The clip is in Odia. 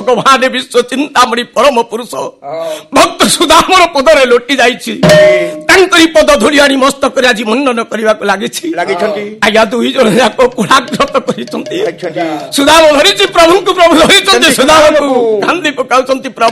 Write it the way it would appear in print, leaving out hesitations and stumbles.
ଭଗବାନ ବିଶ୍ୱ ଚିନ୍ତାମଣି ପରମ ପୁରୁଷ ଭକ୍ତ ସୁଦାମର ପଦରେ ଲୋଟି ଯାଇଛି ତାଙ୍କରି ପଦ ଧୂଳି ଆଣି ମସ୍ତକରେ ଆଜି ମଣ୍ଡନ କରିବାକୁ ଲାଗିଛନ୍ତି ଆଜ୍ଞା ଦୁଇ ଜଣ ଯାକ କୁଳାଗ୍ରତ କରିଛନ୍ତି ସୁଦାମ ଧରିଛି ପ୍ରଭୁଙ୍କୁ ପ୍ରଭୁ ଧରିଛନ୍ତି ସୁଦାମକୁ କାନ୍ଦି ପକାଉଛନ୍ତି ପ୍ରଭୁ